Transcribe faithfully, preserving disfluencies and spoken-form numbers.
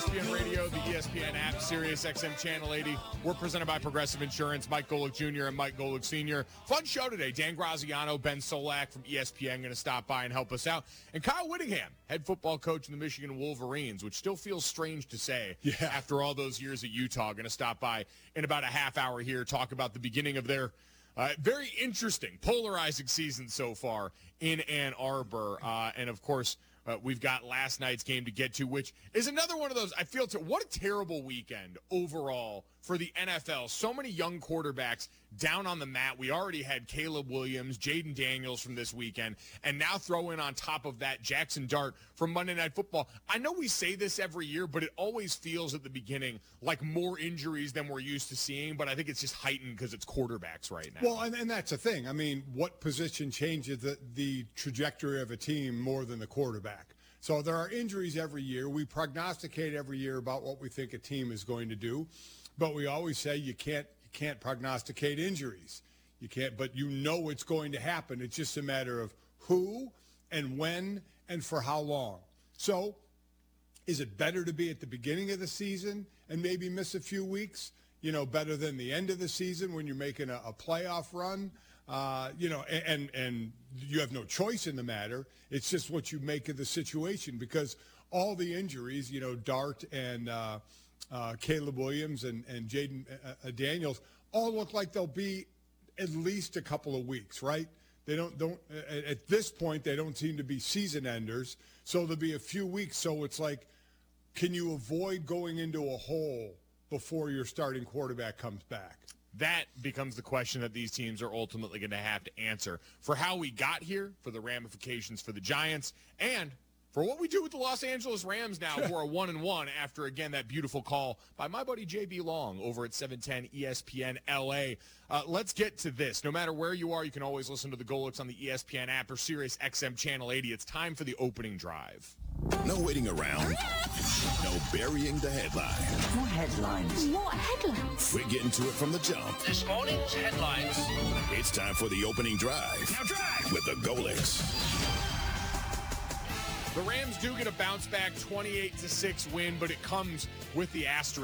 S P N Radio, the E S P N app, Sirius X M Channel eighty. We're presented by Progressive Insurance. Mike Golick Junior and Mike Golick Senior Fun show today. Dan Graziano, Ben Solak from E S P N going to stop by and help us out. And Kyle Whittingham, head football coach in the Michigan Wolverines, which still feels strange to say yeah. after all those years at Utah. Going to stop by in about a half hour here, talk about the beginning of their uh, very interesting, polarizing season so far in Ann Arbor. Uh, and, of course, Uh, we've got last night's game to get to, which is another one of those. I feel to, what a terrible weekend overall for the N F L. So many young quarterbacks down on the mat. We already had Caleb Williams, Jaden Daniels from this weekend, and now throw in on top of that Jackson Dart from Monday Night Football. I know we say this every year, but it always feels at the beginning like more injuries than we're used to seeing, but I think it's just heightened because it's quarterbacks right now. Well, and, and that's the thing. I mean, what position changes the, the trajectory of a team more than the quarterback? So there are injuries every year. We prognosticate every year about what we think a team is going to do, but we always say you can't you can't prognosticate injuries. You can't, but you know it's going to happen. It's just a matter of who and when and for how long. So is it better to be at the beginning of the season and maybe miss a few weeks, you know, better than the end of the season when you're making a, a playoff run? Uh, you know, and and you have no choice in the matter. It's just what you make of the situation, because all the injuries, you know, Dart and uh, uh, Caleb Williams and, and Jaden uh, Daniels all look like they'll be at least a couple of weeks, right? They don't, don't at this point, they don't seem to be season enders. So there'll be a few weeks. So it's like, can you avoid going into a hole before your starting quarterback comes back? That becomes the question that these teams are ultimately going to have to answer for how we got here, for the ramifications for the Giants, and for what we do with the Los Angeles Rams now, who are one and one after, again, that beautiful call by my buddy J B Long over at seven ten E S P N L A. Uh, let's get to this. No matter where you are, you can always listen to the Golicks on the E S P N app or Sirius X M Channel eighty. It's time for the opening drive. No waiting around. No burying the headline. More headlines. More headlines. We're getting to it from the jump. This morning's headlines. It's time for the opening drive. Now drive! With the Golicks. The Rams do get a bounce back twenty-eight to six win, but it comes with the asterisk.